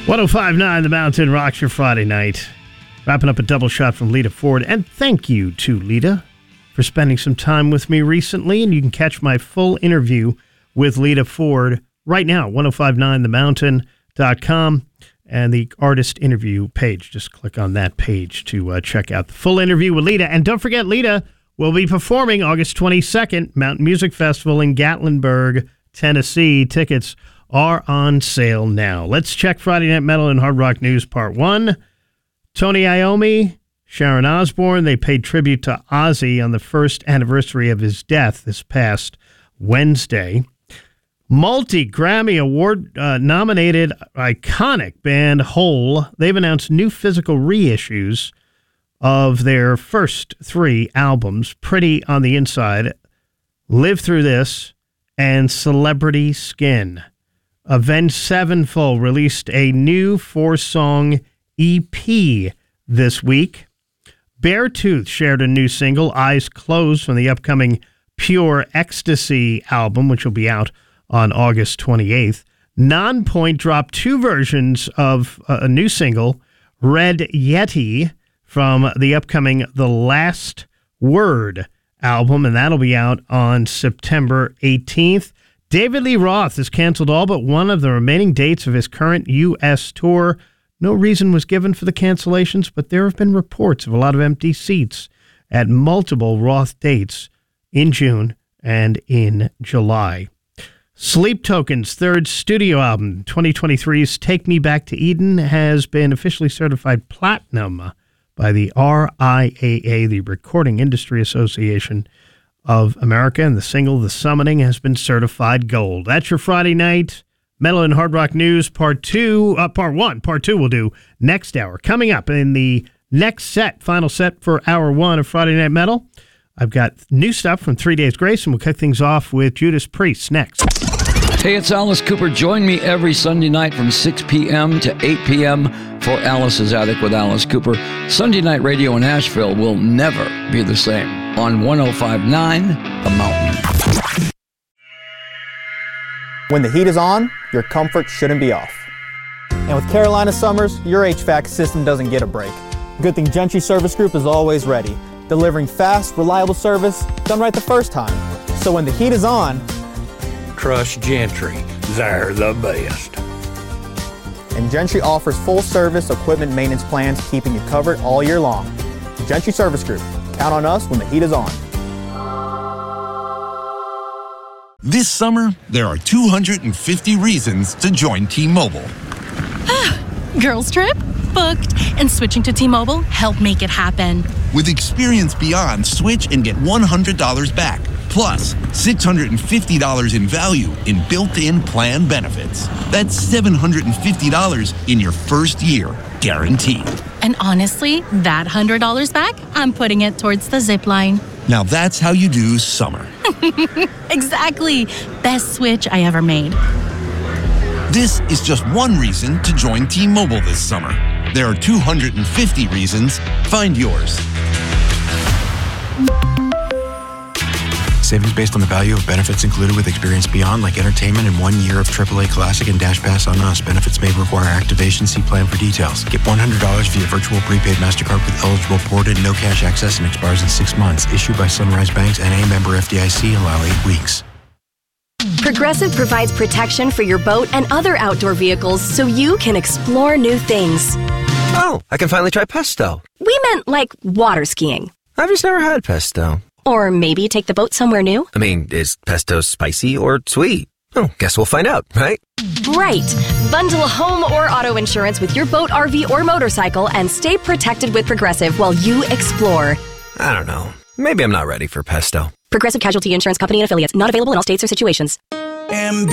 105.9 The Mountain rocks your Friday night. Wrapping up a double shot from Lita Ford. And thank you to Lita for spending some time with me recently. And you can catch my full interview with Lita Ford right now, 1059themountain.com. And the artist interview page. Just click on that page to check out the full interview with Lita. And don't forget, Lita will be performing August 22nd, Mountain Music Festival in Gatlinburg, Tennessee. Tickets are on sale now. Let's check Friday Night Metal and Hard Rock News Part 1. Tony Iommi, Sharon Osbourne, they paid tribute to Ozzy on the first anniversary of his death this past Wednesday. Multi-Grammy Award nominated iconic band Hole, they've announced new physical reissues of their first 3 albums, Pretty on the Inside, Live Through This, and Celebrity Skin. Avenged Sevenfold released a new 4-song EP this week. Beartooth shared a new single, Eyes Closed, from the upcoming Pure Ecstasy album, which will be out on August 28th. Nonpoint dropped 2 versions of a new single, Red Yeti, from the upcoming The Last Word album, and that'll be out on September 18th. David Lee Roth has canceled all but one of the remaining dates of his current U.S. tour. No reason was given for the cancellations, but there have been reports of a lot of empty seats at multiple Roth dates in June and in July. Sleep Token's third studio album, 2023's Take Me Back to Eden, has been officially certified platinum by the RIAA, the Recording Industry Association of America, and the single The Summoning has been certified gold. That's your Friday night Metal and Hard Rock News Part 2. Part 1. Part 2 we'll do next hour. Coming up in the next set, final set for Hour 1 of Friday Night Metal, I've got new stuff from 3 Days Grace, and we'll kick things off with Judas Priest next. Hey, it's Alice Cooper. Join me every Sunday night from 6 p.m. to 8 p.m. for Alice's Attic with Alice Cooper. Sunday night radio in Asheville will never be the same on 105.9 The Mountain. When the heat is on, your comfort shouldn't be off. And with Carolina Summers, your HVAC system doesn't get a break. Good thing Gentry Service Group is always ready, delivering fast, reliable service done right the first time. So when the heat is on, trust Gentry. They're the best. And Gentry offers full-service equipment maintenance plans, keeping you covered all year long. Gentry Service Group. Count on us when the heat is on. This summer, there are 250 reasons to join T-Mobile. Girls trip? Booked. And switching to T-Mobile helped make it happen. With Experience Beyond, switch and get $100 back. Plus, $650 in value in built-in plan benefits. That's $750 in your first year, guaranteed. And honestly, that $100 back, I'm putting it towards the zip line. Now that's how you do summer. Exactly. Best switch I ever made. This is just one reason to join T-Mobile this summer. There are 250 reasons. Find yours. Savings based on the value of benefits included with Experience Beyond, like entertainment and 1 year of AAA Classic and Dash Pass on us. Benefits may require activation. See plan for details. Get $100 via virtual prepaid MasterCard with eligible port and no cash access, and expires in 6 months. Issued by Sunrise Banks, N.A. member FDIC. Allow 8 weeks. Progressive provides protection for your boat and other outdoor vehicles so you can explore new things. Oh, I can finally try pesto. We meant like water skiing. I've just never had pesto. Or maybe take the boat somewhere new. I mean, is pesto spicy or sweet? Oh, guess we'll find out, right? Right. Bundle home or auto insurance with your boat, RV, or motorcycle and stay protected with Progressive while you explore. I don't know. Maybe I'm not ready for pesto. Progressive Casualty Insurance Company and Affiliates. Not available in all states or situations. Ambition